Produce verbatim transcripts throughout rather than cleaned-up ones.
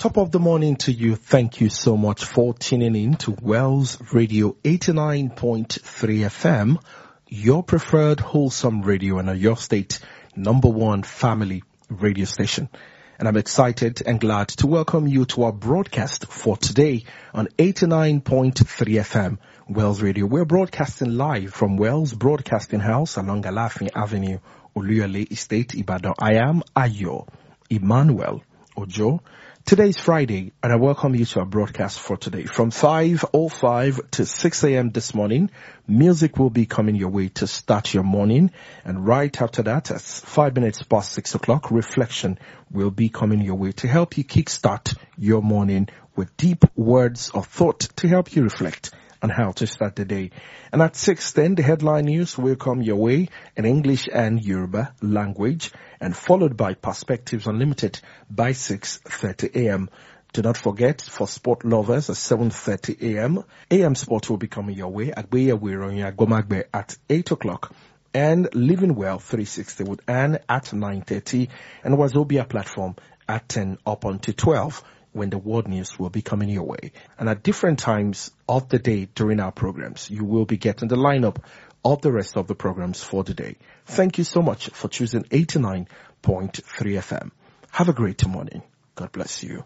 Top of the morning to you. Thank you so much for tuning in to Wells Radio eighty-nine point three F M, your preferred wholesome radio in your state, number one family radio station. And I'm excited and glad to welcome you to our broadcast for today on eighty-nine point three F M, Wells Radio. We're broadcasting live from Wells Broadcasting House along Alafin Avenue, Oluyole Estate, Ibadan. I am Ayo Emmanuel Ojo. Today is Friday, and I welcome you to our broadcast for today. From five oh five to six a.m. this morning, music will be coming your way to start your morning. And right after that, at five minutes past six o'clock, reflection will be coming your way to help you kickstart your morning with deep words of thought to help you reflect on how to start the day. And at six ten, the headline news will come your way in English and Yoruba language, and followed by Perspectives Unlimited by six thirty a.m. Do not forget, for sport lovers, at seven thirty a.m., A M Sport will be coming your way at Gomagbe at eight o'clock, and Living Well three sixty with Anne at nine thirty, and Wazobia Platform at ten up until twelve, when the world news will be coming your way. And at different times of the day during our programs, you will be getting the lineup of the rest of the programs for the day. Thank you so much for choosing eighty-nine point three F M. Have a great morning. God bless you.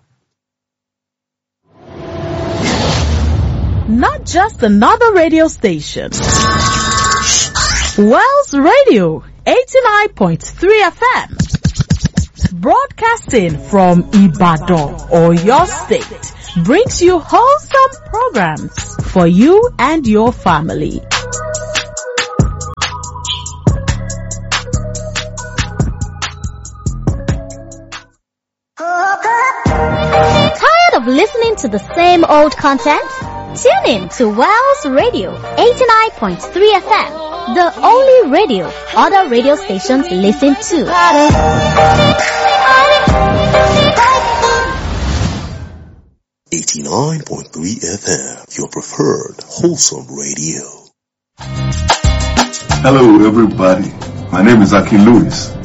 Not just another radio station. Wells Radio, eighty-nine point three F M. Broadcasting from Ibadan, or your state, brings you wholesome programs for you and your family. Tired of listening to the same old content? Tune in to Wells Radio eighty-nine point three F M, the only radio other radio stations listen to. eighty-nine point three F M, your preferred wholesome radio. Hello everybody, my name is Aki Lewis.